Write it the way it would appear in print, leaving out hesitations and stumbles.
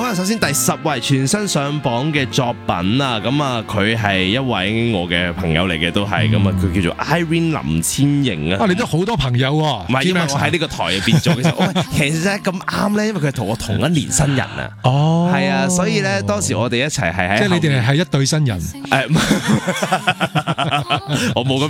啊，首先第10位全新上榜嘅作品啊，咁啊佢係一位我嘅朋友嚟嘅，都係咁啊，佢叫做 Irene 林千瑩啊。 你都好多朋友喎。 唔係，因為我喺呢個台入邊做嘅時候，其實咁啱咧，因為佢係同我同一年新人啊。 哦， 係啊，所以咧當時我哋一齊係喺， 即係你哋係一對新人。 我冇咁